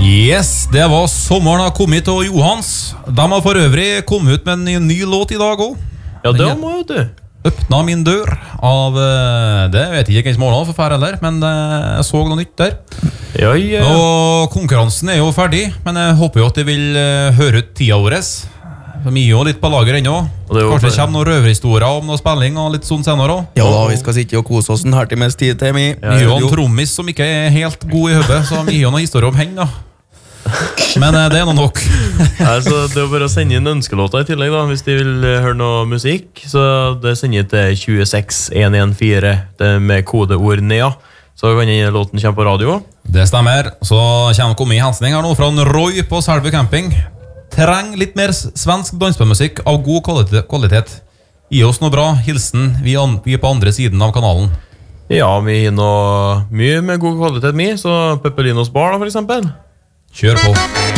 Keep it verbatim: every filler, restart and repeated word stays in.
Yes, det var sommeren har kommet til Johans. De har for øvrig kommet ut med en ny låt i dag også. Ja, det må jo du. Øppna min dør av, det vet jeg ikke hvem som måler for fær heller, men jeg så noe nytt der. Ja, ja. Og konkurransen er jo ferdig, men jeg håper jo at de vil høre ut tida våres. Vi er jo litt på lager ennå. Kanskje det kommer noen røverhistorier om noe spilling og litt sånn senere også. Ja da, vi skal sitte og kose oss en halvtimes tid til meg. Vi er jo en trommis som ikke er helt god i høyde, så vi har jo noen historier om henne da. Men det er noe nok. Altså, det er bare å sende inn ønskelåter i tillegg da, hvis de vil høre noe musikk. Så det sender til tjueseks en en fire med kodeord Nea. Så kan denne låten komme på radio. Det stemmer. Så kommer det komme i hensning her nå fra Roy på Selby Camping. Treng litt mer svensk dansmusikk av god kvalitet. Gi oss noe bra. Hilsen, vi er på andre siden av kanalen. Ja, vi har noe mye med god kvalitet, mi. Så Peppelinos Bar da, for eksempel. Kjør på.